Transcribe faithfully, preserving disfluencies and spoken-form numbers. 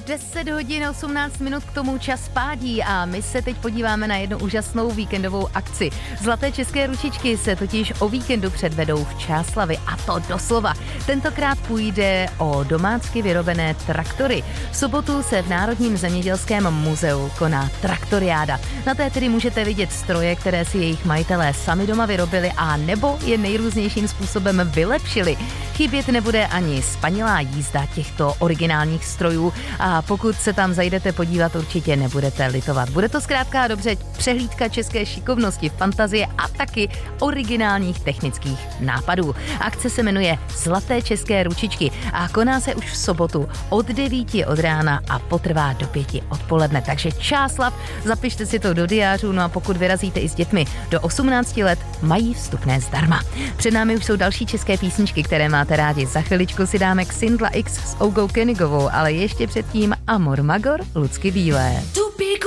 deset hodin osmnáct minut k tomu čas spádí a my se teď podíváme na jednu úžasnou víkendovou akci. Zlaté české ručičky se totiž o víkendu předvedou v Čáslavi a to doslova. Tentokrát půjde o domácky vyrobené traktory. V sobotu se v Národním zemědělském muzeu koná traktoriáda. Na té tedy můžete vidět stroje, které si jejich majitelé sami doma vyrobili a nebo je nejrůznějším způsobem vylepšili. Chybět nebude ani spanilá jízda těchto originálních strojů a pokud se tam zajdete podívat, určitě nebudete litovat. Bude to zkrátka a dobře přehlídka české šikovnosti, fantazie a taky originálních technických nápadů. Akce se jmenuje Zlaté české ručičky a koná se už v sobotu od devíti od rána a potrvá do pěti odpoledne. Takže Čáslav, zapište si to do diářů, no a pokud vyrazíte i s dětmi do osmnácti let, mají vstupné zdarma. Před námi už jsou další české písničky, které máte rádi. Za chviličku si dáme Xindla X s Ougou Kenigovou, ale ještě předtím Amor Magor Lucky Bílé.